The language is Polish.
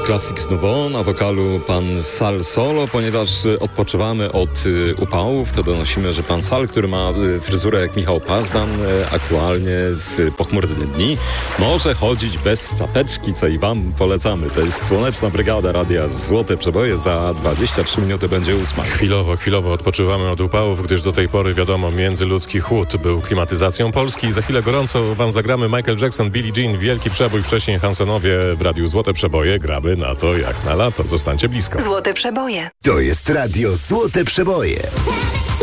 Classics Nouveau, na wokalu pan Sal Solo. Ponieważ odpoczywamy od upałów, to donosimy, że pan Sal, który ma fryzurę jak Michał Pazdan, aktualnie w pochmurne dni może chodzić bez czapeczki, co i wam polecamy. To jest Słoneczna Brygada Radia Złote Przeboje. Za 23 minuty będzie 8. Chwilowo odpoczywamy od upałów, gdyż do tej pory, wiadomo, międzyludzki chłód był klimatyzacją Polski. Za chwilę gorąco wam zagramy Michael Jackson, Billie Jean, wielki przebój, wcześniej Hansonowie w Radiu Złote Przeboje. Gramy na to jak na lato. Zostańcie blisko. Złote Przeboje. To jest Radio Złote Przeboje.